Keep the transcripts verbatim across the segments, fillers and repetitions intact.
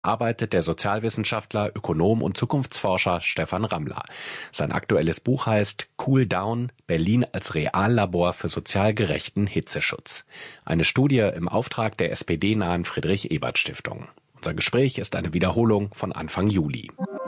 arbeitet der Sozialwissenschaftler, Ökonom und Zukunftsforscher Stefan Rammler. Sein aktuelles Buch heißt Cool Down – Berlin als Reallabor für sozial gerechten Hitzeschutz. Eine Studie im Auftrag der S P D-nahen Friedrich-Ebert-Stiftung. Unser Gespräch ist eine Wiederholung von Anfang Juli.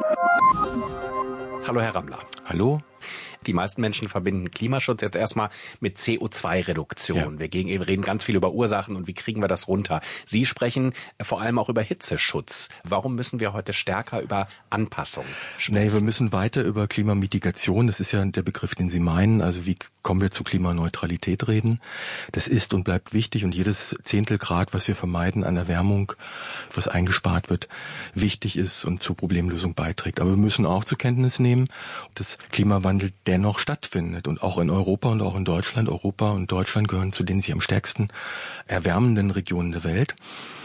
Hallo Herr Rammler. Hallo. Die meisten Menschen verbinden Klimaschutz jetzt erstmal mit C O zwei Reduktion. Ja. Wir, gegen, wir reden ganz viel über Ursachen und wie kriegen wir das runter. Sie sprechen vor allem auch über Hitzeschutz. Warum müssen wir heute stärker über Anpassung sprechen? Nee, wir müssen weiter über Klimamitigation, das ist ja der Begriff, den Sie meinen, also wie kommen wir zu Klimaneutralität reden. Das ist und bleibt wichtig und jedes Zehntel Grad, was wir vermeiden an Erwärmung, was eingespart wird, wichtig ist und zur Problemlösung beiträgt. Aber wir müssen auch zur Kenntnis nehmen, dass Klimawandel dennoch stattfindet und auch in Europa und auch in Deutschland. Europa und Deutschland gehören zu den sich am stärksten erwärmenden Regionen der Welt.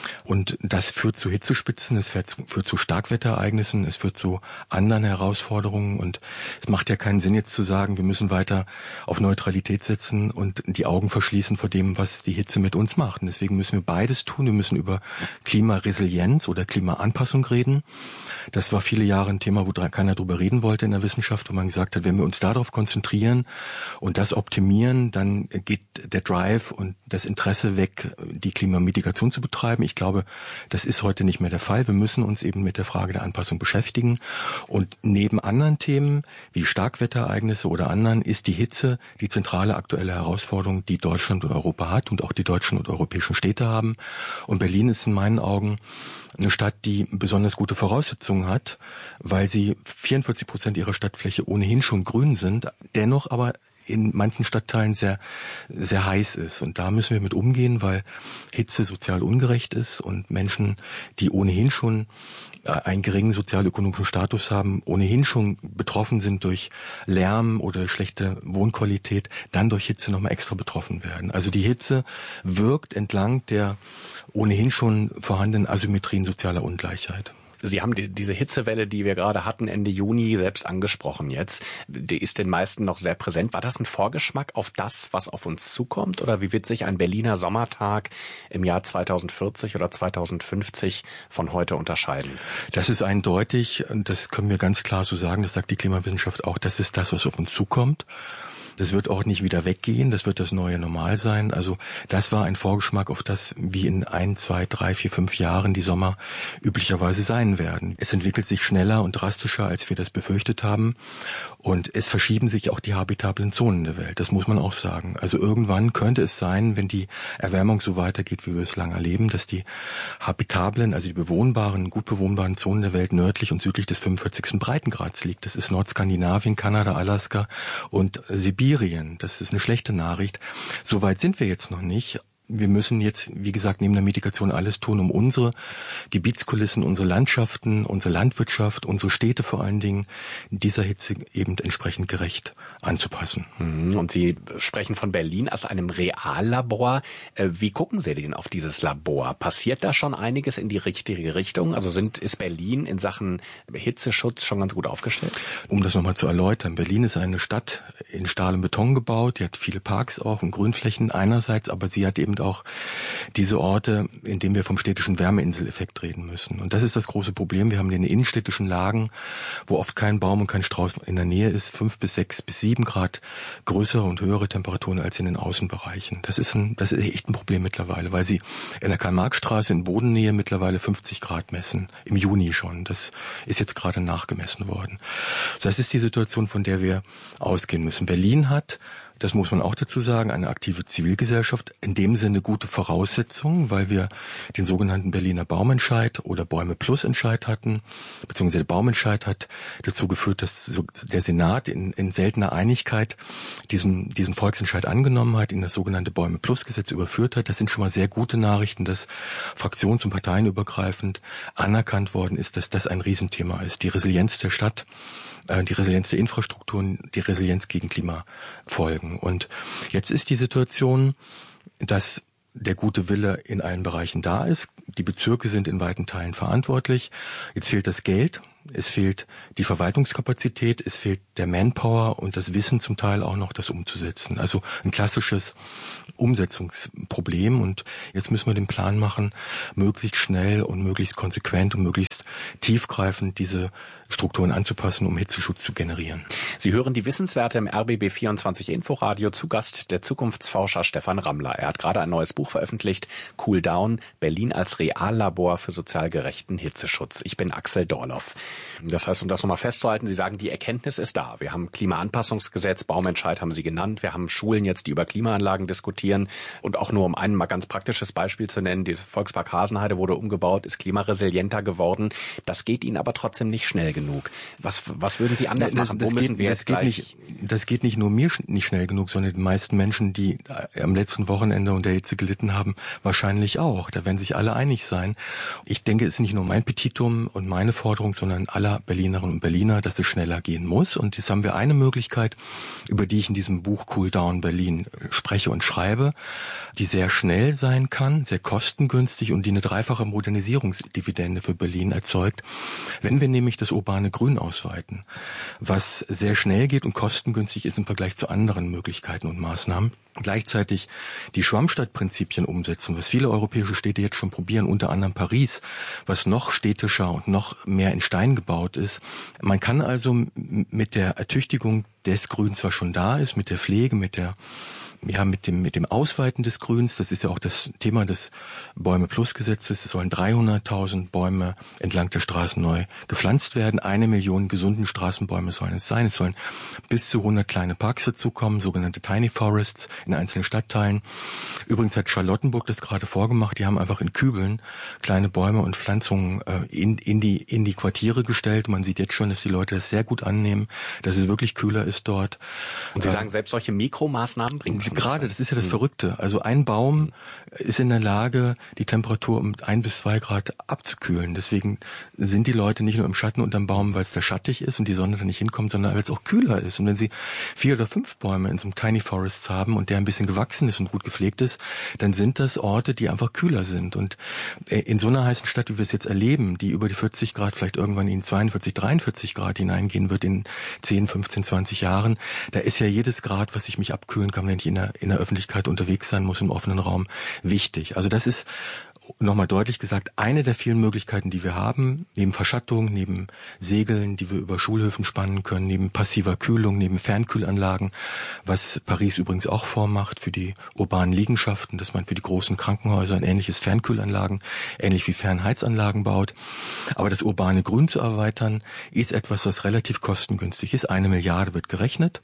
Und das führt zu Hitzespitzen, es führt zu, führt zu Starkwetterereignissen, es führt zu anderen Herausforderungen. Und es macht ja keinen Sinn jetzt zu sagen, wir müssen weiter auf Neutralität setzen und die Augen verschließen vor dem, was die Hitze mit uns macht. Und deswegen müssen wir beides tun. Wir müssen über Klimaresilienz oder Klimaanpassung reden. Das war viele Jahre ein Thema, wo keiner drüber reden wollte in der Wissenschaft, wo man gesagt hat, wenn wir uns darauf konzentrieren und das optimieren, dann geht der Drive und das Interesse weg, die Klimamitigation zu betreiben. Ich glaube, das ist heute nicht mehr der Fall. Wir müssen uns eben mit der Frage der Anpassung beschäftigen. Und neben anderen Themen wie Starkwetterereignisse oder anderen ist die Hitze die zentrale aktuelle Herausforderung, die Deutschland und Europa hat und auch die deutschen und europäischen Städte haben. Und Berlin ist in meinen Augen eine Stadt, die besonders gute Voraussetzungen hat, weil sie vierundvierzig Prozent ihrer Stadtfläche ohnehin schon grün sind, dennoch aber in manchen Stadtteilen sehr, sehr heiß ist. Und da müssen wir mit umgehen, weil Hitze sozial ungerecht ist und Menschen, die ohnehin schon einen geringen sozialökonomischen Status haben, ohnehin schon betroffen sind durch Lärm oder schlechte Wohnqualität, dann durch Hitze nochmal extra betroffen werden. Also die Hitze wirkt entlang der ohnehin schon vorhandenen Asymmetrien sozialer Ungleichheit. Sie haben die, diese Hitzewelle, die wir gerade hatten, Ende Juni selbst angesprochen jetzt. Die ist den meisten noch sehr präsent. War das ein Vorgeschmack auf das, was auf uns zukommt? Oder wie wird sich ein Berliner Sommertag im Jahr zweitausendvierzig oder zweitausendfünfzig von heute unterscheiden? Das ist eindeutig, und das können wir ganz klar so sagen, das sagt die Klimawissenschaft auch, das ist das, was auf uns zukommt. Das wird auch nicht wieder weggehen, das wird das neue Normal sein. Also das war ein Vorgeschmack auf das, wie in ein, zwei, drei, vier, fünf Jahren die Sommer üblicherweise sein werden. Es entwickelt sich schneller und drastischer, als wir das befürchtet haben. Und es verschieben sich auch die habitablen Zonen der Welt, das muss man auch sagen. Also irgendwann könnte es sein, wenn die Erwärmung so weitergeht, wie wir es lang erleben, dass die habitablen, also die bewohnbaren, gut bewohnbaren Zonen der Welt nördlich und südlich des fünfundvierzigsten Breitengrads liegt. Das ist Nordskandinavien, Kanada, Alaska und Sibirien. Das ist eine schlechte Nachricht. So weit sind wir jetzt noch nicht. Wir müssen jetzt, wie gesagt, neben der Mitigation alles tun, um unsere Gebietskulissen, unsere Landschaften, unsere Landwirtschaft, unsere Städte vor allen Dingen dieser Hitze eben entsprechend gerecht anzupassen. Und Sie sprechen von Berlin als einem Reallabor. Wie gucken Sie denn auf dieses Labor? Passiert da schon einiges in die richtige Richtung? Also sind, ist Berlin in Sachen Hitzeschutz schon ganz gut aufgestellt? Um das nochmal zu erläutern, Berlin ist eine Stadt in Stahl und Beton gebaut. Die hat viele Parks auch und Grünflächen einerseits, aber sie hat eben auch diese Orte, in denen wir vom städtischen Wärmeinseleffekt reden müssen. Und das ist das große Problem. Wir haben in den innenstädtischen Lagen, wo oft kein Baum und kein Strauß in der Nähe ist, fünf bis sechs bis sieben Grad größere und höhere Temperaturen als in den Außenbereichen. Das ist ein, das ist echt ein Problem mittlerweile, weil sie in der Karl-Marx-Straße in Bodennähe mittlerweile fünfzig Grad messen. Im Juni schon. Das ist jetzt gerade nachgemessen worden. Das ist die Situation, von der wir ausgehen müssen. Berlin hat, das muss man auch dazu sagen, eine aktive Zivilgesellschaft, in dem Sinne gute Voraussetzungen, weil wir den sogenannten Berliner Baumentscheid oder Bäume Plus Entscheid hatten, beziehungsweise der Baumentscheid hat dazu geführt, dass der Senat in, in seltener Einigkeit diesen, diesen Volksentscheid angenommen hat, in das sogenannte Bäume Plus Gesetz überführt hat. Das sind schon mal sehr gute Nachrichten, dass fraktions- und parteienübergreifend anerkannt worden ist, dass das ein Riesenthema ist. Die Resilienz der Stadt, die Resilienz der Infrastrukturen, die Resilienz gegen Klimafolgen. Und jetzt ist die Situation, dass der gute Wille in allen Bereichen da ist. Die Bezirke sind in weiten Teilen verantwortlich. Jetzt fehlt das Geld. es fehlt die Verwaltungskapazität, es fehlt der Manpower und das Wissen zum Teil auch noch, das umzusetzen. Also ein klassisches Umsetzungsproblem und jetzt müssen wir den Plan machen, möglichst schnell und möglichst konsequent und möglichst tiefgreifend diese Strukturen anzupassen, um Hitzeschutz zu generieren. Sie hören die Wissenswerte im R B B vierundzwanzig Inforadio, zu Gast der Zukunftsforscher Stefan Rammler. Er hat gerade ein neues Buch veröffentlicht, Cool Down, Berlin als Reallabor für sozial gerechten Hitzeschutz. Ich bin Axel Dorloff. Das heißt, um das nochmal festzuhalten, Sie sagen, die Erkenntnis ist da. Wir haben Klimaanpassungsgesetz, Baumentscheid haben Sie genannt. Wir haben Schulen jetzt, die über Klimaanlagen diskutieren. Und auch nur um ein mal ganz praktisches Beispiel zu nennen, die Volkspark Hasenheide wurde umgebaut, ist klimaresilienter geworden. Das geht Ihnen aber trotzdem nicht schnell genug. Was, was würden Sie anders das, machen? Das Wo müssen geht, wir das jetzt geht gleich... Nicht, das geht nicht nur mir nicht schnell genug, sondern die meisten Menschen, die am letzten Wochenende unter Hitze gelitten haben, wahrscheinlich auch. Da werden sich alle einig sein. Ich denke, es ist nicht nur mein Petitum und meine Forderung, sondern aller Berlinerinnen und Berliner, dass es schneller gehen muss. Und jetzt haben wir eine Möglichkeit, über die ich in diesem Buch Cool Down Berlin spreche und schreibe, die sehr schnell sein kann, sehr kostengünstig und die eine dreifache Modernisierungsdividende für Berlin erzeugt. Wenn wir nämlich das urbane Grün ausweiten, was sehr schnell geht und kostengünstig ist im Vergleich zu anderen Möglichkeiten und Maßnahmen, gleichzeitig die Schwammstadtprinzipien umsetzen, was viele europäische Städte jetzt schon probieren, unter anderem Paris, was noch städtischer und noch mehr in Stein gebaut ist. Man kann also mit der Ertüchtigung des Grüns, was schon da ist, mit der Pflege, mit der Ja, mit dem, mit dem Ausweiten des Grüns, das ist ja auch das Thema des Bäume-Plus-Gesetzes, es sollen dreihunderttausend Bäume entlang der Straßen neu gepflanzt werden, eine Million gesunden Straßenbäume sollen es sein, es sollen bis zu hundert kleine Parks dazukommen, sogenannte Tiny Forests in einzelnen Stadtteilen. Übrigens hat Charlottenburg das gerade vorgemacht, die haben einfach in Kübeln kleine Bäume und Pflanzungen äh, in, in die, in die Quartiere gestellt. Man sieht jetzt schon, dass die Leute das sehr gut annehmen, dass es wirklich kühler ist dort. Und Sie äh, sagen, selbst solche Mikromaßnahmen bringen Gerade, das ist ja das Verrückte. Also ein Baum ist in der Lage, die Temperatur um ein bis zwei Grad abzukühlen. Deswegen sind die Leute nicht nur im Schatten unterm Baum, weil es da schattig ist und die Sonne da nicht hinkommt, sondern weil es auch kühler ist. Und wenn Sie vier oder fünf Bäume in so einem Tiny Forests haben und der ein bisschen gewachsen ist und gut gepflegt ist, dann sind das Orte, die einfach kühler sind. Und in so einer heißen Stadt, wie wir es jetzt erleben, die über die vierzig Grad, vielleicht irgendwann in zweiundvierzig, dreiundvierzig Grad hineingehen wird in zehn, fünfzehn, zwanzig Jahren, da ist ja jedes Grad, was ich mich abkühlen kann, wenn ich in der, in der Öffentlichkeit unterwegs sein muss, im offenen Raum, wichtig. Also das ist, nochmal deutlich gesagt, eine der vielen Möglichkeiten, die wir haben, neben Verschattung, neben Segeln, die wir über Schulhöfen spannen können, neben passiver Kühlung, neben Fernkühlanlagen, was Paris übrigens auch vormacht für die urbanen Liegenschaften, dass man für die großen Krankenhäuser ein ähnliches Fernkühlanlagen, ähnlich wie Fernheizanlagen baut. Aber das urbane Grün zu erweitern, ist etwas, was relativ kostengünstig ist. Eine Milliarde wird gerechnet.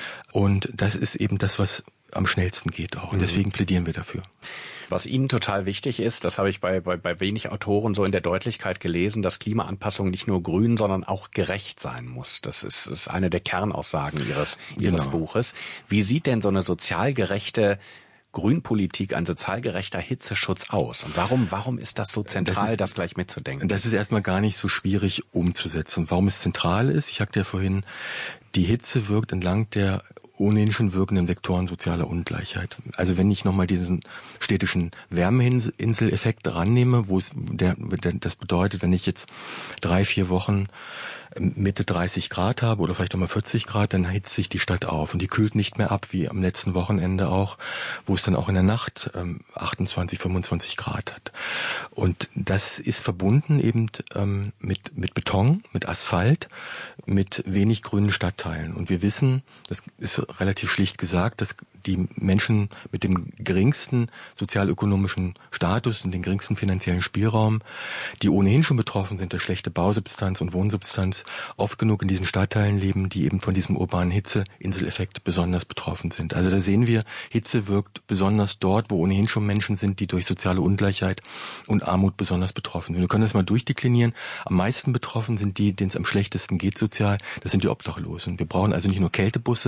Und das ist eben das, was am schnellsten geht auch. Und deswegen plädieren wir dafür. Was Ihnen total wichtig ist, das habe ich bei, bei, bei wenig Autoren so in der Deutlichkeit gelesen, dass Klimaanpassung nicht nur grün, sondern auch gerecht sein muss. Das ist, ist eine der Kernaussagen Ihres, Ihres genau. Buches. Wie sieht denn so eine sozial gerechte Grünpolitik, ein sozial gerechter Hitzeschutz aus? Und warum, warum ist das so zentral, das, ist, das gleich mitzudenken? Das ist erstmal gar nicht so schwierig umzusetzen. Warum es zentral ist, ich sagte ja vorhin, die Hitze wirkt entlang der ohnehin schon wirkenden Vektoren sozialer Ungleichheit. Also wenn ich nochmal diesen städtischen Wärmeinseleffekt rannehme, wo es der, der, das bedeutet, wenn ich jetzt drei, vier Wochen Mitte dreißig Grad habe oder vielleicht auch mal vierzig Grad, dann hitzt sich die Stadt auf und die kühlt nicht mehr ab, wie am letzten Wochenende auch, wo es dann auch in der Nacht ähm, achtundzwanzig, fünfundzwanzig Grad hat. Und das ist verbunden eben ähm, mit, mit Beton, mit Asphalt, mit wenig grünen Stadtteilen. Und wir wissen, das ist relativ schlicht gesagt, dass die Menschen mit dem geringsten sozialökonomischen Status und dem geringsten finanziellen Spielraum, die ohnehin schon betroffen sind durch schlechte Bausubstanz und Wohnsubstanz, oft genug in diesen Stadtteilen leben, die eben von diesem urbanen Hitzeinseleffekt besonders betroffen sind. Also da sehen wir, Hitze wirkt besonders dort, wo ohnehin schon Menschen sind, die durch soziale Ungleichheit und Armut besonders betroffen sind. Wir können das mal durchdeklinieren. Am meisten betroffen sind die, denen es am schlechtesten geht sozial, das sind die Obdachlosen. Wir brauchen also nicht nur Kältebusse,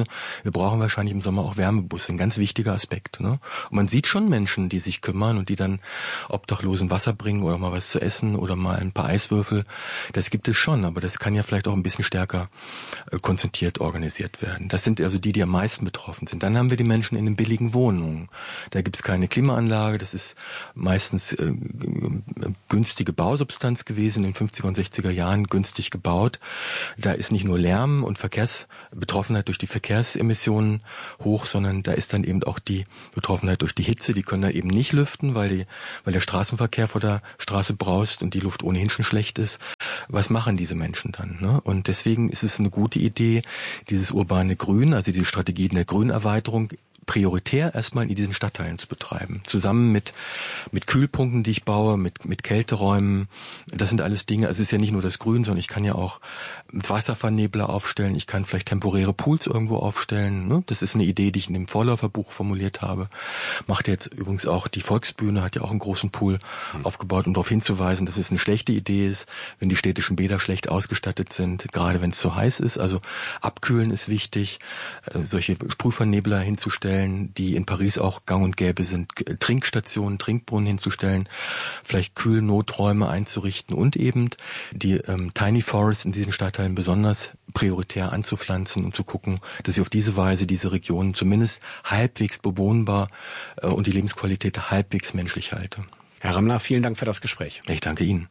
Wir brauchen wahrscheinlich im Sommer auch Wärmebusse, ein ganz wichtiger Aspekt. Ne? Und man sieht schon Menschen, die sich kümmern und die dann Obdachlosen Wasser bringen oder mal was zu essen oder mal ein paar Eiswürfel. Das gibt es schon, aber das kann ja vielleicht auch ein bisschen stärker äh, konzentriert organisiert werden. Das sind also die, die am meisten betroffen sind. Dann haben wir die Menschen in den billigen Wohnungen. Da gibt es keine Klimaanlage, das ist meistens äh, günstige Bausubstanz gewesen, in den fünfziger und sechziger Jahren günstig gebaut. Da ist nicht nur Lärm und Verkehrsbetroffenheit durch die Verkehrsemissionen hoch, sondern da ist dann eben auch die Betroffenheit durch die Hitze. Die können da eben nicht lüften, weil die, weil der Straßenverkehr vor der Straße braust und die Luft ohnehin schon schlecht ist. Was machen diese Menschen dann? Ne? Und deswegen ist es eine gute Idee, dieses urbane Grün, also die Strategie der Grünerweiterung, prioritär erstmal in diesen Stadtteilen zu betreiben. Zusammen mit mit Kühlpunkten, die ich baue, mit mit Kälteräumen. Das sind alles Dinge. Also es ist ja nicht nur das Grün, sondern ich kann ja auch Wasservernebler aufstellen. Ich kann vielleicht temporäre Pools irgendwo aufstellen. Ne? Das ist eine Idee, die ich in dem Vorläuferbuch formuliert habe. Macht jetzt übrigens auch die Volksbühne, hat ja auch einen großen Pool mhm. aufgebaut, um darauf hinzuweisen, dass es eine schlechte Idee ist, wenn die städtischen Bäder schlecht ausgestattet sind, gerade wenn es zu heiß ist. Also abkühlen ist wichtig, äh, solche Sprühvernebler hinzustellen, die in Paris auch gang und gäbe sind, Trinkstationen, Trinkbrunnen hinzustellen, vielleicht Kühlnoträume einzurichten und eben die ähm, Tiny Forests in diesen Stadtteilen besonders prioritär anzupflanzen und zu gucken, dass ich auf diese Weise diese Regionen zumindest halbwegs bewohnbar äh, und die Lebensqualität halbwegs menschlich halte. Herr Rammler, vielen Dank für das Gespräch. Ich danke Ihnen.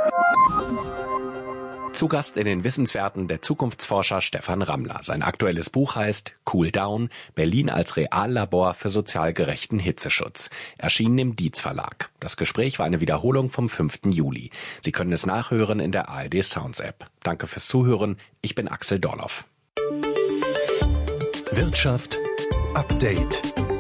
Zu Gast in den Wissenswerten der Zukunftsforscher Stefan Rammler. Sein aktuelles Buch heißt Cool Down, Berlin als Reallabor für sozial gerechten Hitzeschutz. Erschienen im Dietz Verlag. Das Gespräch war eine Wiederholung vom fünften Juli. Sie können es nachhören in der A R D Sounds App. Danke fürs Zuhören. Ich bin Axel Dorloff. Wirtschaft Update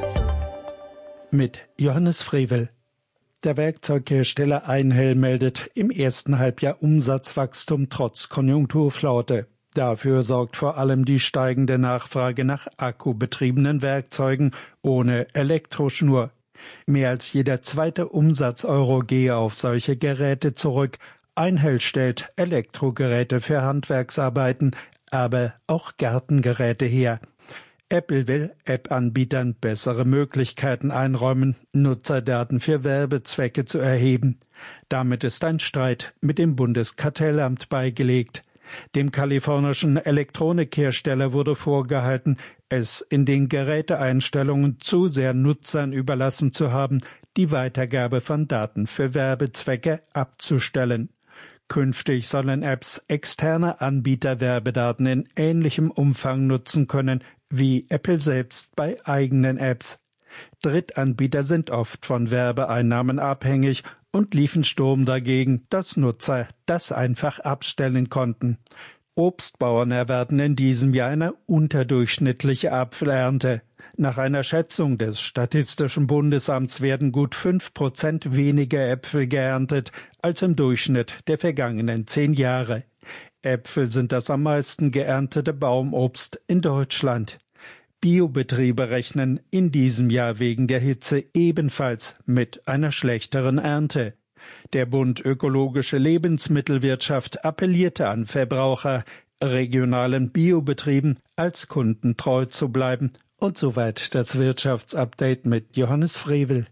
mit Johannes Frevel. Der Werkzeughersteller Einhell meldet im ersten Halbjahr Umsatzwachstum trotz Konjunkturflaute. Dafür sorgt vor allem die steigende Nachfrage nach akkubetriebenen Werkzeugen ohne Elektroschnur. Mehr als jeder zweite Umsatzeuro gehe auf solche Geräte zurück. Einhell stellt Elektrogeräte für Handwerksarbeiten, aber auch Gartengeräte her. Apple will App-Anbietern bessere Möglichkeiten einräumen, Nutzerdaten für Werbezwecke zu erheben. Damit ist ein Streit mit dem Bundeskartellamt beigelegt. Dem kalifornischen Elektronikhersteller wurde vorgehalten, es in den Geräteeinstellungen zu sehr Nutzern überlassen zu haben, die Weitergabe von Daten für Werbezwecke abzustellen. Künftig sollen Apps externe Anbieter Werbedaten in ähnlichem Umfang nutzen können wie Apple selbst bei eigenen Apps. Drittanbieter sind oft von Werbeeinnahmen abhängig und liefen Sturm dagegen, dass Nutzer das einfach abstellen konnten. Obstbauern erwarten in diesem Jahr eine unterdurchschnittliche Apfelernte. Nach einer Schätzung des Statistischen Bundesamts werden gut fünf Prozent weniger Äpfel geerntet als im Durchschnitt der vergangenen zehn Jahre. Äpfel sind das am meisten geerntete Baumobst in Deutschland. Biobetriebe rechnen in diesem Jahr wegen der Hitze ebenfalls mit einer schlechteren Ernte. Der Bund Ökologische Lebensmittelwirtschaft appellierte an Verbraucher, regionalen Biobetrieben als Kunden treu zu bleiben. Und soweit das Wirtschaftsupdate mit Johannes Frevel.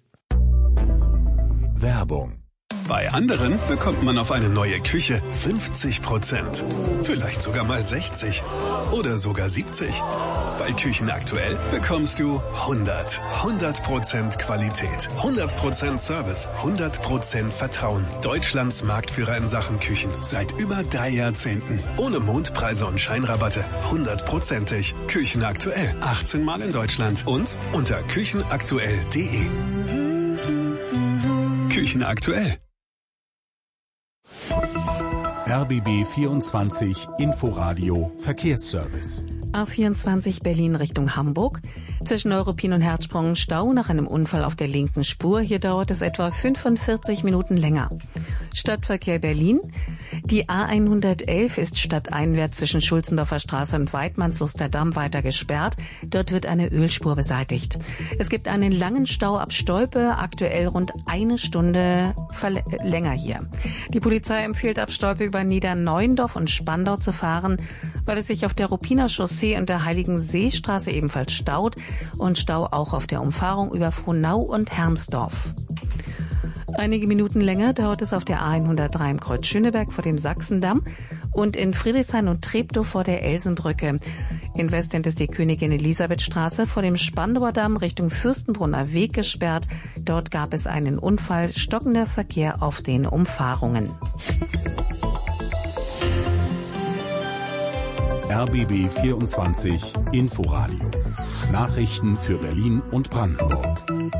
Werbung. Bei anderen bekommt man auf eine neue Küche fünfzig Prozent. Vielleicht sogar mal sechzig oder sogar siebzig. Bei Küchen aktuell bekommst du hundert. hundert Prozent Qualität, hundert Prozent Service, hundert Prozent Vertrauen. Deutschlands Marktführer in Sachen Küchen seit über drei Jahrzehnten. Ohne Mondpreise und Scheinrabatte. hundertprozentig. Küchen aktuell. achtzehn Mal in Deutschland und unter küchenaktuell punkt de. Küchen aktuell. R B B vierundzwanzig Inforadio Verkehrsservice. A vierundzwanzig Berlin Richtung Hamburg. Zwischen Neuruppin und Herzsprung Stau nach einem Unfall auf der linken Spur. Hier dauert es etwa fünfundvierzig Minuten länger. Stadtverkehr Berlin. Die A hundertelf ist stadteinwärts zwischen Schulzendorfer Straße und Weidmannsluster Damm weiter gesperrt. Dort wird eine Ölspur beseitigt. Es gibt einen langen Stau ab Stolpe, aktuell rund eine Stunde länger hier. Die Polizei empfiehlt ab Stolpe über Niederneuendorf und Spandau zu fahren, weil es sich auf der Ruppiner Chaussee und der Heiligenseestraße ebenfalls staut und Stau auch auf der Umfahrung über Frohnau und Hermsdorf. Einige Minuten länger dauert es auf der A hundertdrei im Kreuz Schöneberg vor dem Sachsendamm und in Friedrichshain und Treptow vor der Elsenbrücke. In Westend ist die Königin-Elisabeth-Straße vor dem Spandauer Damm Richtung Fürstenbrunner Weg gesperrt. Dort gab es einen Unfall, stockender Verkehr auf den Umfahrungen. R B B vierundzwanzig Inforadio. Nachrichten für Berlin und Brandenburg.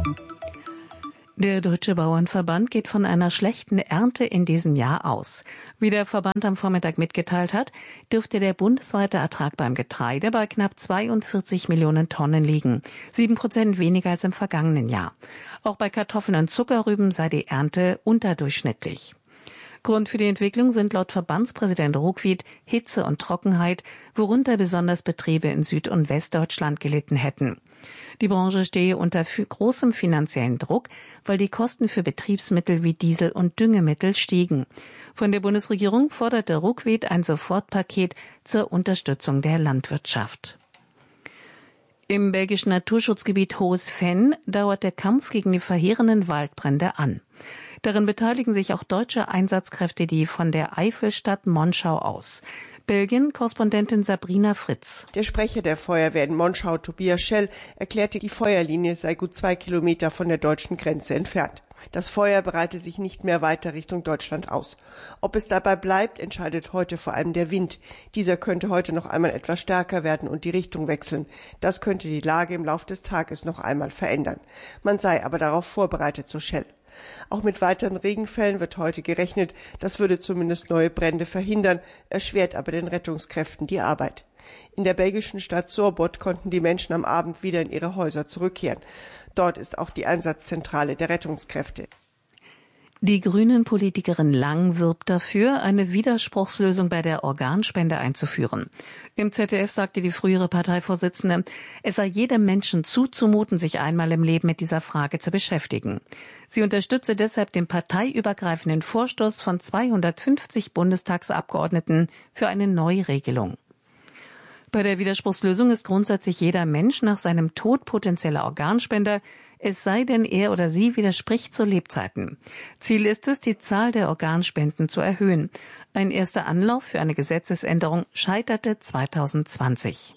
Der Deutsche Bauernverband geht von einer schlechten Ernte in diesem Jahr aus. Wie der Verband am Vormittag mitgeteilt hat, dürfte der bundesweite Ertrag beim Getreide bei knapp zweiundvierzig Millionen Tonnen liegen, sieben Prozent weniger als im vergangenen Jahr. Auch bei Kartoffeln und Zuckerrüben sei die Ernte unterdurchschnittlich. Grund für die Entwicklung sind laut Verbandspräsident Ruckwied Hitze und Trockenheit, worunter besonders Betriebe in Süd- und Westdeutschland gelitten hätten. Die Branche stehe unter großem finanziellen Druck, weil die Kosten für Betriebsmittel wie Diesel und Düngemittel stiegen. Von der Bundesregierung forderte Ruckwied ein Sofortpaket zur Unterstützung der Landwirtschaft. Im belgischen Naturschutzgebiet Hohes Venn dauert der Kampf gegen die verheerenden Waldbrände an. Darin beteiligen sich auch deutsche Einsatzkräfte, die von der Eifelstadt Monschau aus. Belgien-Korrespondentin Sabrina Fritz. Der Sprecher der Feuerwehr in Monschau, Tobias Schell, erklärte, die Feuerlinie sei gut zwei Kilometer von der deutschen Grenze entfernt. Das Feuer breite sich nicht mehr weiter Richtung Deutschland aus. Ob es dabei bleibt, entscheidet heute vor allem der Wind. Dieser könnte heute noch einmal etwas stärker werden und die Richtung wechseln. Das könnte die Lage im Laufe des Tages noch einmal verändern. Man sei aber darauf vorbereitet, so Schell. Auch mit weiteren Regenfällen wird heute gerechnet. Das würde zumindest neue Brände verhindern, erschwert aber den Rettungskräften die Arbeit. In der belgischen Stadt Sorbot konnten die Menschen am Abend wieder in ihre Häuser zurückkehren. Dort ist auch die Einsatzzentrale der Rettungskräfte. Die Grünen-Politikerin Lang wirbt dafür, eine Widerspruchslösung bei der Organspende einzuführen. Im Z D F sagte die frühere Parteivorsitzende, es sei jedem Menschen zuzumuten, sich einmal im Leben mit dieser Frage zu beschäftigen. Sie unterstütze deshalb den parteiübergreifenden Vorstoß von zweihundertfünfzig Bundestagsabgeordneten für eine Neuregelung. Bei der Widerspruchslösung ist grundsätzlich jeder Mensch nach seinem Tod potenzieller Organspender, es sei denn, er oder sie widerspricht zu Lebzeiten. Ziel ist es, die Zahl der Organspenden zu erhöhen. Ein erster Anlauf für eine Gesetzesänderung scheiterte zweitausendzwanzig.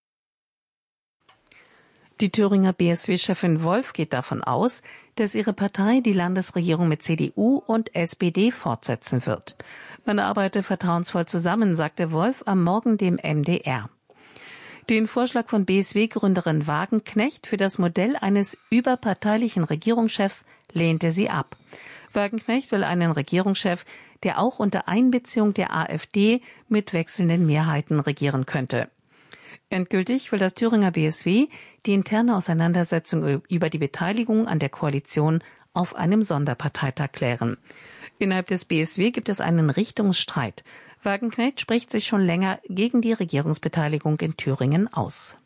Die Thüringer B S W-Chefin Wolf geht davon aus, dass ihre Partei die Landesregierung mit C D U und S P D fortsetzen wird. Man arbeite vertrauensvoll zusammen, sagte Wolf am Morgen dem M D R. Den Vorschlag von B S W-Gründerin Wagenknecht für das Modell eines überparteilichen Regierungschefs lehnte sie ab. Wagenknecht will einen Regierungschef, der auch unter Einbeziehung der AfD mit wechselnden Mehrheiten regieren könnte. Endgültig will das Thüringer B S W die interne Auseinandersetzung über die Beteiligung an der Koalition auf einem Sonderparteitag klären. Innerhalb des B S W gibt es einen Richtungsstreit. Wagenknecht spricht sich schon länger gegen die Regierungsbeteiligung in Thüringen aus.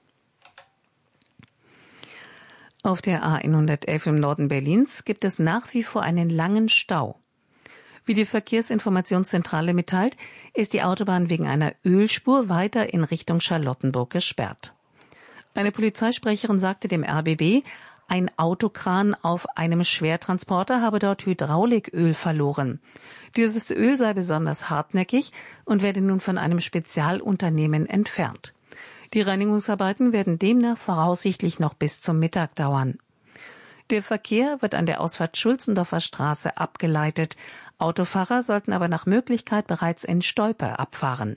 Auf der A hundertelf im Norden Berlins gibt es nach wie vor einen langen Stau. Wie die Verkehrsinformationszentrale mitteilt, ist die Autobahn wegen einer Ölspur weiter in Richtung Charlottenburg gesperrt. Eine Polizeisprecherin sagte dem R B B, ein Autokran auf einem Schwertransporter habe dort Hydrauliköl verloren. Dieses Öl sei besonders hartnäckig und werde nun von einem Spezialunternehmen entfernt. Die Reinigungsarbeiten werden demnach voraussichtlich noch bis zum Mittag dauern. Der Verkehr wird an der Ausfahrt Schulzendorfer Straße abgeleitet. Autofahrer sollten aber nach Möglichkeit bereits in Stolpe abfahren.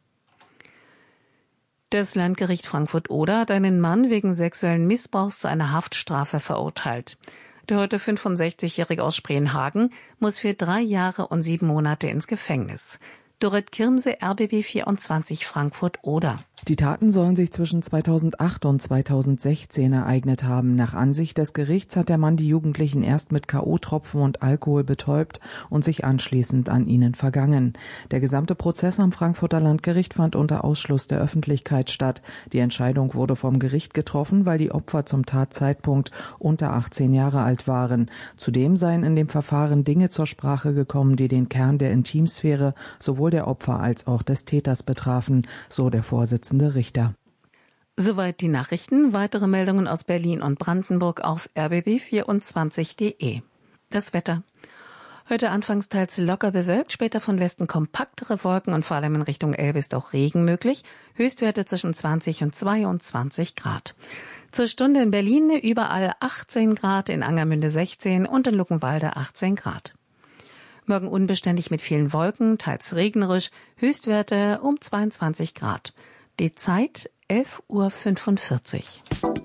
Das Landgericht Frankfurt-Oder hat einen Mann wegen sexuellen Missbrauchs zu einer Haftstrafe verurteilt. Der heute fünfundsechzigjährige aus Spreenhagen muss für drei Jahre und sieben Monate ins Gefängnis. Dorrit Kirmse, R B B vierundzwanzig Frankfurt-Oder. Die Taten sollen sich zwischen zweitausendacht und zweitausendsechzehn ereignet haben. Nach Ansicht des Gerichts hat der Mann die Jugendlichen erst mit K O-Tropfen und Alkohol betäubt und sich anschließend an ihnen vergangen. Der gesamte Prozess am Frankfurter Landgericht fand unter Ausschluss der Öffentlichkeit statt. Die Entscheidung wurde vom Gericht getroffen, weil die Opfer zum Tatzeitpunkt unter achtzehn Jahre alt waren. Zudem seien in dem Verfahren Dinge zur Sprache gekommen, die den Kern der Intimsphäre sowohl der Opfer als auch des Täters betrafen, so der Vorsitzende Richter. Soweit die Nachrichten. Weitere Meldungen aus Berlin und Brandenburg auf r b b vierundzwanzig punkt de. Das Wetter. Heute anfangs teils locker bewölkt, später von Westen kompaktere Wolken und vor allem in Richtung Elbe ist auch Regen möglich. Höchstwerte zwischen zwanzig und zweiundzwanzig Grad. Zur Stunde in Berlin überall achtzehn Grad, in Angermünde sechzehn und in Luckenwalde achtzehn Grad. Morgen unbeständig mit vielen Wolken, teils regnerisch, Höchstwerte um zweiundzwanzig Grad. Die Zeit elf Uhr fünfundvierzig.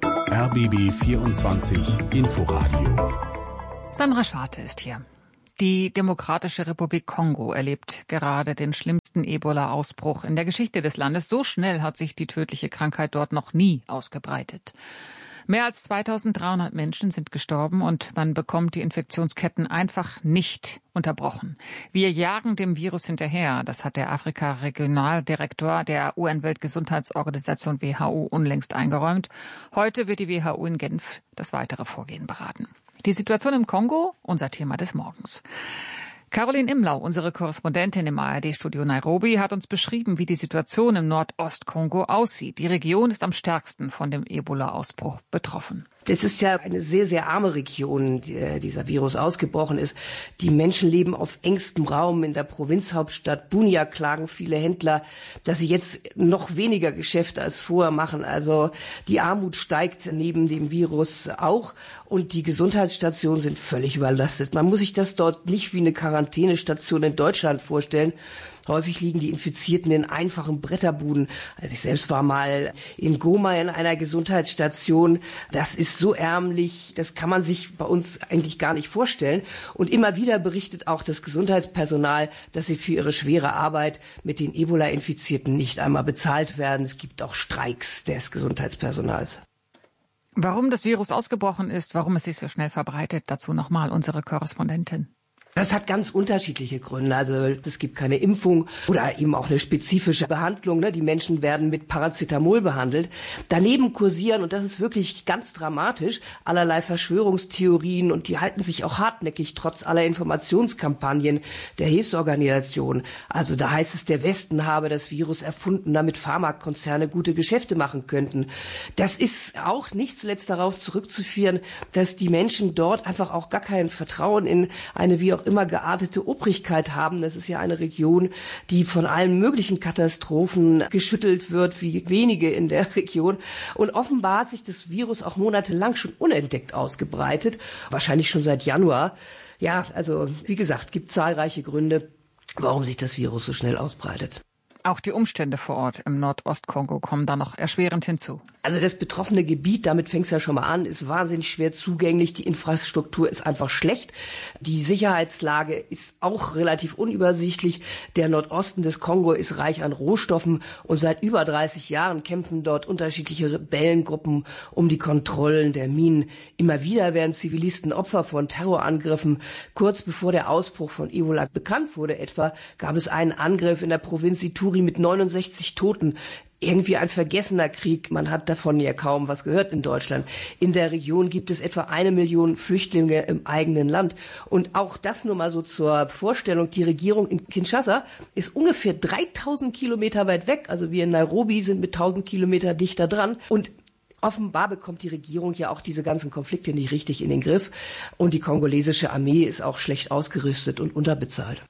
R B B vierundzwanzig Inforadio. Sandra Schwarte ist hier. Die Demokratische Republik Kongo erlebt gerade den schlimmsten Ebola-Ausbruch in der Geschichte des Landes. So schnell hat sich die tödliche Krankheit dort noch nie ausgebreitet. Mehr als zweitausenddreihundert Menschen sind gestorben und man bekommt die Infektionsketten einfach nicht unterbrochen. Wir jagen dem Virus hinterher, das hat der Afrika-Regionaldirektor der U N-Weltgesundheitsorganisation W H O unlängst eingeräumt. Heute wird die W H O in Genf das weitere Vorgehen beraten. Die Situation im Kongo, unser Thema des Morgens. Caroline Imlau, unsere Korrespondentin im A R D-Studio Nairobi, hat uns beschrieben, wie die Situation im Nordostkongo aussieht. Die Region ist am stärksten von dem Ebola-Ausbruch betroffen. Das ist ja eine sehr, sehr arme Region, die dieser Virus ausgebrochen ist. Die Menschen leben auf engstem Raum. In der Provinzhauptstadt Bunia klagen viele Händler, dass sie jetzt noch weniger Geschäfte als vorher machen. Also die Armut steigt neben dem Virus auch und die Gesundheitsstationen sind völlig überlastet. Man muss sich das dort nicht wie eine Quarantänestation in Deutschland vorstellen. Häufig liegen die Infizierten in einfachen Bretterbuden. Also ich selbst war mal in Goma in einer Gesundheitsstation. Das ist so ärmlich, das kann man sich bei uns eigentlich gar nicht vorstellen. Und immer wieder berichtet auch das Gesundheitspersonal, dass sie für ihre schwere Arbeit mit den Ebola-Infizierten nicht einmal bezahlt werden. Es gibt auch Streiks des Gesundheitspersonals. Warum das Virus ausgebrochen ist, warum es sich so schnell verbreitet, dazu nochmal unsere Korrespondentin. Das hat ganz unterschiedliche Gründe. Also es gibt keine Impfung oder eben auch eine spezifische Behandlung. Ne? Die Menschen werden mit Paracetamol behandelt. Daneben kursieren, und das ist wirklich ganz dramatisch, allerlei Verschwörungstheorien und die halten sich auch hartnäckig trotz aller Informationskampagnen der Hilfsorganisation. Also da heißt es, der Westen habe das Virus erfunden, damit Pharmakonzerne gute Geschäfte machen könnten. Das ist auch nicht zuletzt darauf zurückzuführen, dass die Menschen dort einfach auch gar kein Vertrauen in eine wie auch immer geartete Obrigkeit haben. Das ist ja eine Region, die von allen möglichen Katastrophen geschüttelt wird, wie wenige in der Region. Und offenbar hat sich das Virus auch monatelang schon unentdeckt ausgebreitet, wahrscheinlich schon seit Januar. Ja, also wie gesagt, gibt zahlreiche Gründe, warum sich das Virus so schnell ausbreitet. Auch die Umstände vor Ort im Nordostkongo kommen da noch erschwerend hinzu. Also das betroffene Gebiet, damit fängt es ja schon mal an, ist wahnsinnig schwer zugänglich. Die Infrastruktur ist einfach schlecht. Die Sicherheitslage ist auch relativ unübersichtlich. Der Nordosten des Kongo ist reich an Rohstoffen und seit über dreißig Jahren kämpfen dort unterschiedliche Rebellengruppen um die Kontrollen der Minen. Immer wieder werden Zivilisten Opfer von Terrorangriffen. Kurz bevor der Ausbruch von Ebola bekannt wurde etwa, gab es einen Angriff in der Provinz Ituri mit neunundsechzig Toten. Irgendwie ein vergessener Krieg. Man hat davon ja kaum was gehört in Deutschland. In der Region gibt es etwa eine Million Flüchtlinge im eigenen Land. Und auch das nur mal so zur Vorstellung. Die Regierung in Kinshasa ist ungefähr dreitausend Kilometer weit weg. Also wir in Nairobi sind mit tausend Kilometer dichter dran. Und offenbar bekommt die Regierung ja auch diese ganzen Konflikte nicht richtig in den Griff. Und die kongolesische Armee ist auch schlecht ausgerüstet und unterbezahlt.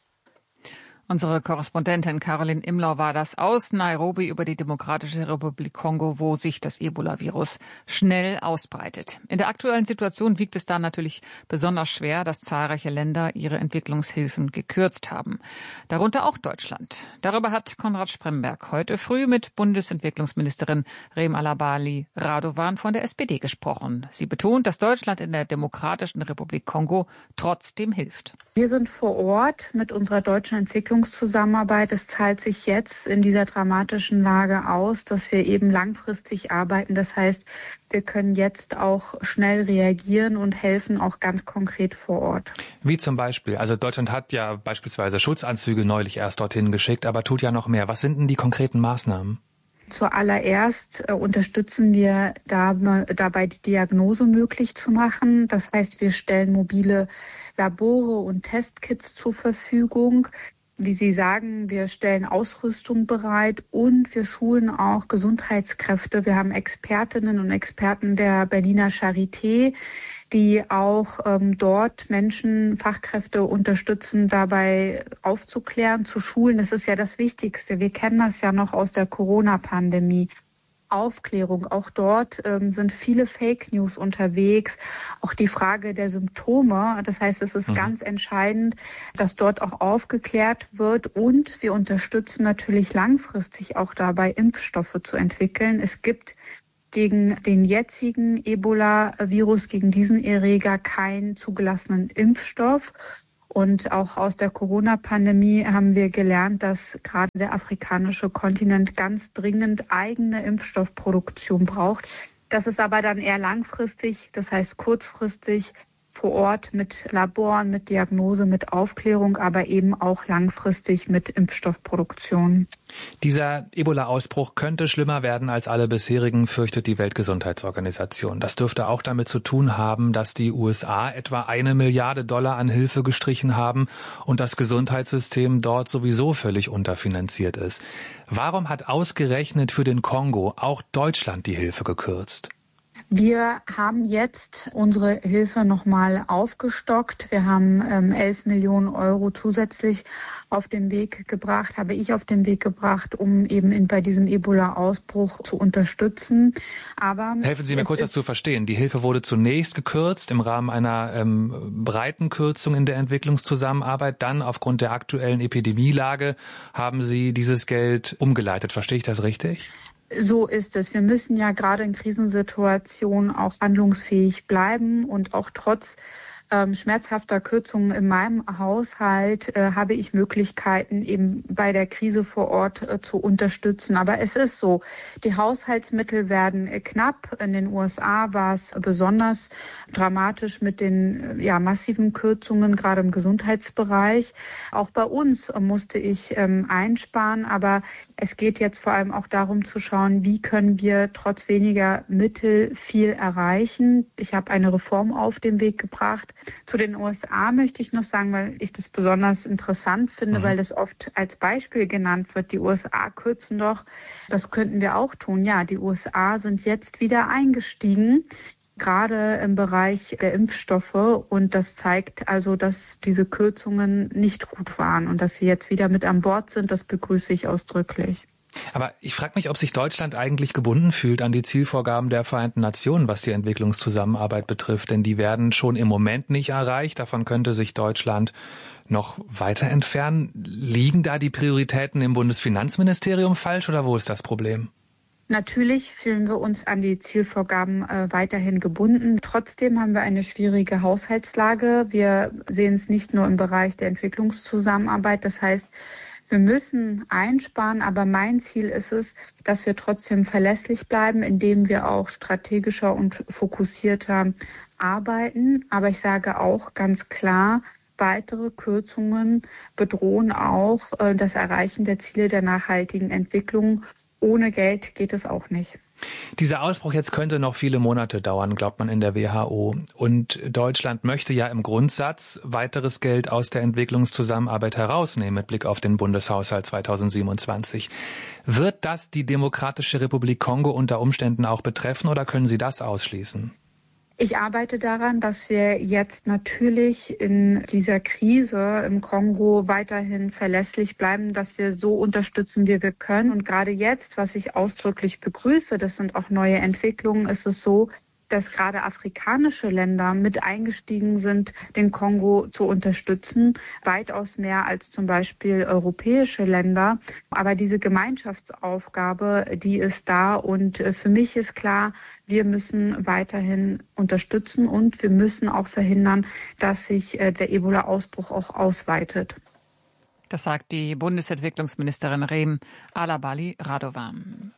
Unsere Korrespondentin Caroline Imlau war das aus Nairobi über die Demokratische Republik Kongo, wo sich das Ebola-Virus schnell ausbreitet. In der aktuellen Situation wiegt es da natürlich besonders schwer, dass zahlreiche Länder ihre Entwicklungshilfen gekürzt haben. Darunter auch Deutschland. Darüber hat Konrad Spremberg heute früh mit Bundesentwicklungsministerin Rem Alabali Radovan von der S P D gesprochen. Sie betont, dass Deutschland in der Demokratischen Republik Kongo trotzdem hilft. Wir sind vor Ort mit unserer deutschen Entwicklung Entwicklungszusammenarbeit. Es zahlt sich jetzt in dieser dramatischen Lage aus, dass wir eben langfristig arbeiten. Das heißt, wir können jetzt auch schnell reagieren und helfen auch ganz konkret vor Ort. Wie zum Beispiel? Also Deutschland hat ja beispielsweise Schutzanzüge neulich erst dorthin geschickt, aber tut ja noch mehr. Was sind denn die konkreten Maßnahmen? Zuallererst äh, unterstützen wir da, dabei, die Diagnose möglich zu machen. Das heißt, wir stellen mobile Labore und Testkits zur Verfügung. Wie Sie sagen, wir stellen Ausrüstung bereit und wir schulen auch Gesundheitskräfte. Wir haben Expertinnen und Experten der Berliner Charité, die auch ähm, dort Menschen, Fachkräfte unterstützen, dabei aufzuklären, zu schulen. Das ist ja das Wichtigste. Wir kennen das ja noch aus der Corona-Pandemie. Aufklärung. Auch dort ähm, sind viele Fake News unterwegs. Auch die Frage der Symptome. Das heißt, es ist mhm. ganz entscheidend, dass dort auch aufgeklärt wird. Und wir unterstützen natürlich langfristig auch dabei, Impfstoffe zu entwickeln. Es gibt gegen den jetzigen Ebola-Virus, gegen diesen Erreger keinen zugelassenen Impfstoff. Und auch aus der Corona-Pandemie haben wir gelernt, dass gerade der afrikanische Kontinent ganz dringend eigene Impfstoffproduktion braucht. Das ist aber dann eher langfristig, das heißt kurzfristig vor Ort mit Laboren, mit Diagnose, mit Aufklärung, aber eben auch langfristig mit Impfstoffproduktion. Dieser Ebola-Ausbruch könnte schlimmer werden als alle bisherigen, fürchtet die Weltgesundheitsorganisation. Das dürfte auch damit zu tun haben, dass die U S A etwa eine Milliarde Dollar an Hilfe gestrichen haben und das Gesundheitssystem dort sowieso völlig unterfinanziert ist. Warum hat ausgerechnet für den Kongo auch Deutschland die Hilfe gekürzt? Wir haben jetzt unsere Hilfe nochmal aufgestockt. Wir haben ähm, elf Millionen Euro zusätzlich auf den Weg gebracht, habe ich auf den Weg gebracht, um eben in, bei diesem Ebola-Ausbruch zu unterstützen. Aber helfen Sie mir kurz, das zu verstehen. Die Hilfe wurde zunächst gekürzt im Rahmen einer ähm, breiten Kürzung in der Entwicklungszusammenarbeit. Dann aufgrund der aktuellen Epidemielage haben Sie dieses Geld umgeleitet. Verstehe ich das richtig? So ist es. Wir müssen ja gerade in Krisensituationen auch handlungsfähig bleiben und auch trotz ähm, schmerzhafter Kürzungen in meinem Haushalt äh, habe ich Möglichkeiten, eben bei der Krise vor Ort äh, zu unterstützen. Aber es ist so, die Haushaltsmittel werden äh, knapp. In den U S A war es besonders dramatisch mit den äh, ja, massiven Kürzungen, gerade im Gesundheitsbereich. Auch bei uns äh, musste ich ähm, einsparen, aber es geht jetzt vor allem auch darum zu schauen, wie können wir trotz weniger Mittel viel erreichen. Ich habe eine Reform auf den Weg gebracht. Zu den U S A möchte ich noch sagen, weil ich das besonders interessant finde, mhm. weil das oft als Beispiel genannt wird. Die U S A kürzen doch. Das könnten wir auch tun. Ja, die U S A sind jetzt wieder eingestiegen, gerade im Bereich der Impfstoffe. Und das zeigt also, dass diese Kürzungen nicht gut waren und dass sie jetzt wieder mit an Bord sind. Das begrüße ich ausdrücklich. Aber ich frage mich, ob sich Deutschland eigentlich gebunden fühlt an die Zielvorgaben der Vereinten Nationen, was die Entwicklungszusammenarbeit betrifft. Denn die werden schon im Moment nicht erreicht. Davon könnte sich Deutschland noch weiter entfernen. Liegen da die Prioritäten im Bundesfinanzministerium falsch oder wo ist das Problem? Natürlich fühlen wir uns an die Zielvorgaben äh, weiterhin gebunden. Trotzdem haben wir eine schwierige Haushaltslage. Wir sehen es nicht nur im Bereich der Entwicklungszusammenarbeit. Das heißt, wir müssen einsparen, aber mein Ziel ist es, dass wir trotzdem verlässlich bleiben, indem wir auch strategischer und fokussierter arbeiten. Aber ich sage auch ganz klar, weitere Kürzungen bedrohen auch äh, das Erreichen der Ziele der nachhaltigen Entwicklung. Ohne Geld geht es auch nicht. Dieser Ausbruch jetzt könnte noch viele Monate dauern, glaubt man in der W H O. Und Deutschland möchte ja im Grundsatz weiteres Geld aus der Entwicklungszusammenarbeit herausnehmen mit Blick auf den Bundeshaushalt zweitausendsiebenundzwanzig. Wird das die Demokratische Republik Kongo unter Umständen auch betreffen oder können Sie das ausschließen? Ich arbeite daran, dass wir jetzt natürlich in dieser Krise im Kongo weiterhin verlässlich bleiben, dass wir so unterstützen, wie wir können. Und gerade jetzt, was ich ausdrücklich begrüße, das sind auch neue Entwicklungen, ist es so, dass gerade afrikanische Länder mit eingestiegen sind, den Kongo zu unterstützen, weitaus mehr als zum Beispiel europäische Länder. Aber diese Gemeinschaftsaufgabe, die ist da und für mich ist klar, wir müssen weiterhin unterstützen und wir müssen auch verhindern, dass sich der Ebola-Ausbruch auch ausweitet. Das sagt die Bundesentwicklungsministerin Reem Alabali Radovan.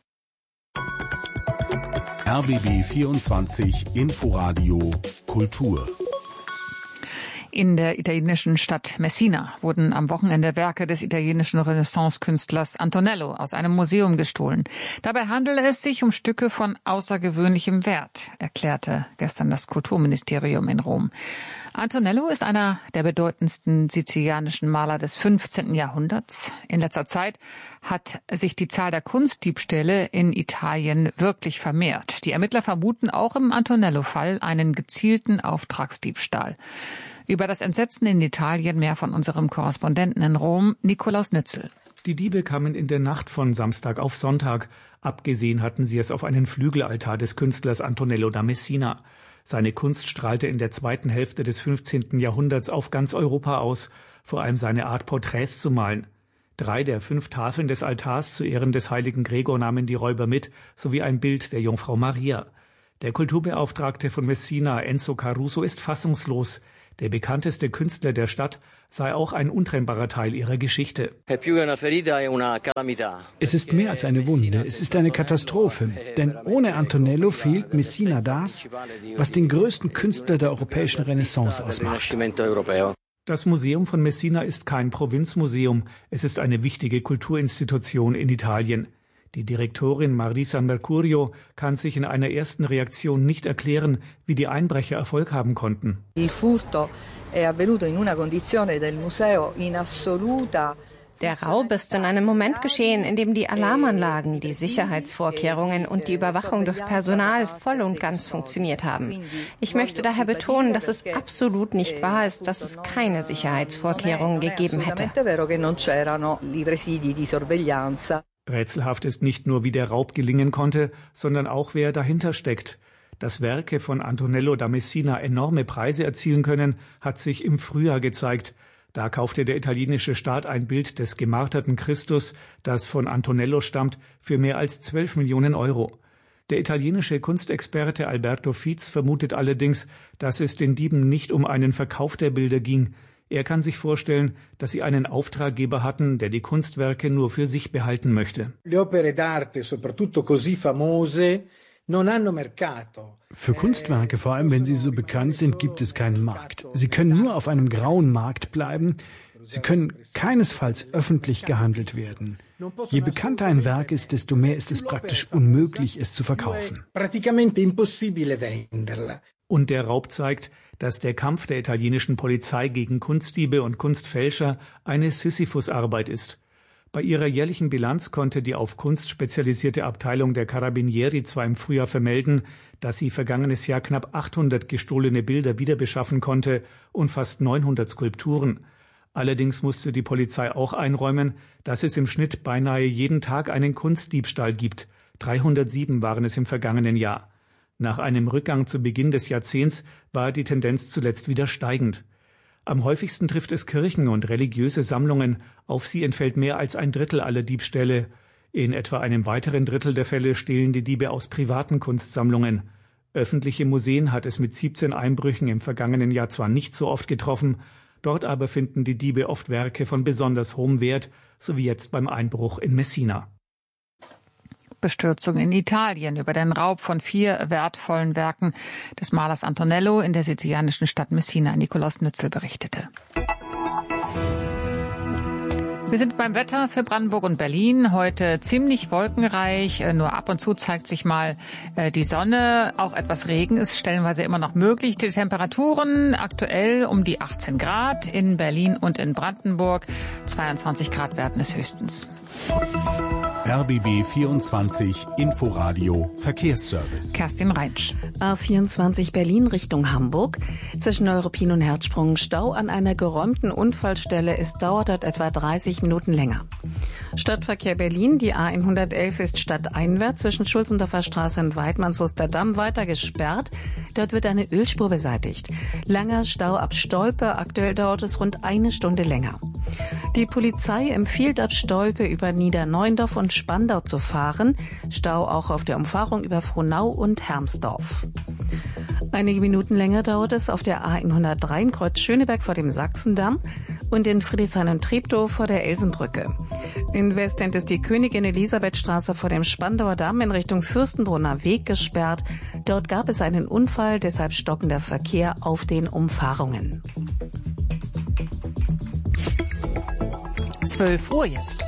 R B B vierundzwanzig Inforadio Kultur. In der italienischen Stadt Messina wurden am Wochenende Werke des italienischen Renaissance-Künstlers Antonello aus einem Museum gestohlen. Dabei handele es sich um Stücke von außergewöhnlichem Wert, erklärte gestern das Kulturministerium in Rom. Antonello ist einer der bedeutendsten sizilianischen Maler des fünfzehnten Jahrhunderts. In letzter Zeit hat sich die Zahl der Kunstdiebstähle in Italien wirklich vermehrt. Die Ermittler vermuten auch im Antonello-Fall einen gezielten Auftragsdiebstahl. Über das Entsetzen in Italien mehr von unserem Korrespondenten in Rom, Nikolaus Nützel. Die Diebe kamen in der Nacht von Samstag auf Sonntag. Abgesehen hatten sie es auf einen Flügelaltar des Künstlers Antonello da Messina. Seine Kunst strahlte in der zweiten Hälfte des fünfzehnten Jahrhunderts auf ganz Europa aus, vor allem seine Art, Porträts zu malen. Drei der fünf Tafeln des Altars zu Ehren des heiligen Gregor nahmen die Räuber mit, sowie ein Bild der Jungfrau Maria. Der Kulturbeauftragte von Messina, Enzo Caruso, ist fassungslos. Der bekannteste Künstler der Stadt sei auch ein untrennbarer Teil ihrer Geschichte. Es ist mehr als eine Wunde, es ist eine Katastrophe. Denn ohne Antonello fehlt Messina das, was den größten Künstler der europäischen Renaissance ausmacht. Das Museum von Messina ist kein Provinzmuseum, es ist eine wichtige Kulturinstitution in Italien. Die Direktorin Marisa Mercurio kann sich in einer ersten Reaktion nicht erklären, wie die Einbrecher Erfolg haben konnten. Der Raub ist in einem Moment geschehen, in dem die Alarmanlagen, die Sicherheitsvorkehrungen und die Überwachung durch Personal voll und ganz funktioniert haben. Ich möchte daher betonen, dass es absolut nicht wahr ist, dass es keine Sicherheitsvorkehrungen gegeben hätte. Rätselhaft ist nicht nur, wie der Raub gelingen konnte, sondern auch, wer dahinter steckt. Dass Werke von Antonello da Messina enorme Preise erzielen können, hat sich im Frühjahr gezeigt. Da kaufte der italienische Staat ein Bild des gemarterten Christus, das von Antonello stammt, für mehr als zwölf Millionen Euro. Der italienische Kunstexperte Alberto Fietz vermutet allerdings, dass es den Dieben nicht um einen Verkauf der Bilder ging. Er kann sich vorstellen, dass sie einen Auftraggeber hatten, der die Kunstwerke nur für sich behalten möchte. Für Kunstwerke, vor allem wenn sie so bekannt sind, gibt es keinen Markt. Sie können nur auf einem grauen Markt bleiben. Sie können keinesfalls öffentlich gehandelt werden. Je bekannter ein Werk ist, desto mehr ist es praktisch unmöglich, es zu verkaufen. Und der Raub zeigt, dass der Kampf der italienischen Polizei gegen Kunstdiebe und Kunstfälscher eine Sisyphus-Arbeit ist. Bei ihrer jährlichen Bilanz konnte die auf Kunst spezialisierte Abteilung der Carabinieri zwar im Frühjahr vermelden, dass sie vergangenes Jahr knapp achthundert gestohlene Bilder wiederbeschaffen konnte und fast neunhundert Skulpturen. Allerdings musste die Polizei auch einräumen, dass es im Schnitt beinahe jeden Tag einen Kunstdiebstahl gibt. dreihundertsieben waren es im vergangenen Jahr. Nach einem Rückgang zu Beginn des Jahrzehnts war die Tendenz zuletzt wieder steigend. Am häufigsten trifft es Kirchen und religiöse Sammlungen. Auf sie entfällt mehr als ein Drittel aller Diebstähle. In etwa einem weiteren Drittel der Fälle stehlen die Diebe aus privaten Kunstsammlungen. Öffentliche Museen hat es mit siebzehn Einbrüchen im vergangenen Jahr zwar nicht so oft getroffen, dort aber finden die Diebe oft Werke von besonders hohem Wert, so wie jetzt beim Einbruch in Messina. Bestürzung in Italien über den Raub von vier wertvollen Werken des Malers Antonello in der sizilianischen Stadt Messina. Nikolaus Nützel berichtete. Wir sind beim Wetter für Brandenburg und Berlin. Heute ziemlich wolkenreich. Nur ab und zu zeigt sich mal die Sonne. Auch etwas Regen ist stellenweise immer noch möglich. Die Temperaturen aktuell um die achtzehn Grad in Berlin und in Brandenburg. zweiundzwanzig Grad werden es höchstens. R B B vierundzwanzig Inforadio Verkehrsservice. Kerstin Reinsch. A vierundzwanzig Berlin Richtung Hamburg. Zwischen Neuruppin und Herzsprung Stau an einer geräumten Unfallstelle. Es dauert dort etwa dreißig Minuten länger. Stadtverkehr Berlin. Die A hundertelf ist stadteinwärts zwischen Schulzendorfer Straße und Weidmannshuster Damm weiter gesperrt. Dort wird eine Ölspur beseitigt. Langer Stau ab Stolpe. Aktuell dauert es rund eine Stunde länger. Die Polizei empfiehlt ab Stolpe über Niederneuendorf und Spandau zu fahren. Stau auch auf der Umfahrung über Frohnau und Hermsdorf. Einige Minuten länger dauert es auf der A hundertdrei in Kreuz Schöneberg vor dem Sachsendamm und in Friedrichshain und Treptow vor der Elsenbrücke. In Westend ist die Königin-Elisabeth-Straße vor dem Spandauer Damm in Richtung Fürstenbrunner Weg gesperrt. Dort gab es einen Unfall, deshalb stockender Verkehr auf den Umfahrungen. zwölf Uhr jetzt.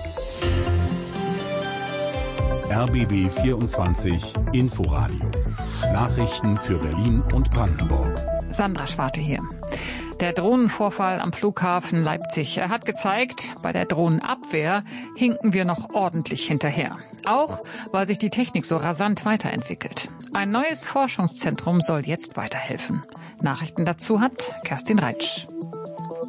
R B B vierundzwanzig Inforadio. Nachrichten für Berlin und Brandenburg. Sandra Schwarte hier. Der Drohnenvorfall am Flughafen Leipzig, er hat gezeigt, bei der Drohnenabwehr hinken wir noch ordentlich hinterher. Auch, weil sich die Technik so rasant weiterentwickelt. Ein neues Forschungszentrum soll jetzt weiterhelfen. Nachrichten dazu hat Kerstin Reitsch.